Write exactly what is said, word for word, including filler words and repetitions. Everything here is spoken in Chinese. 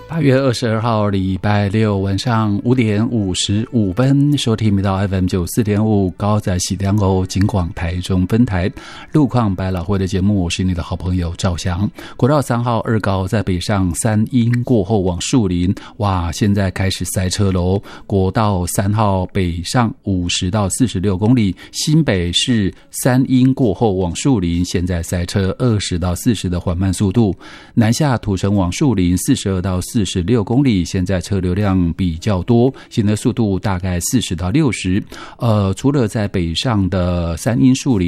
八月二十二号礼拜六晚上五点五十五分，收听频道 F M 九四点五高在喜良欧警广台中分台路况百老汇的节目，我是你的好朋友赵翔。国道三号二高在北上三鹰过后往树林，哇，现在开始塞车喽。国道三号北上五十到四十六公里，新北市三鹰过后往树林，现在塞车二十到四十的缓慢速度。南下土城往树林四十二到四十六公里，现在车流量比较多，行的速度大概四十到六十。呃，除了在北上的三鹰树林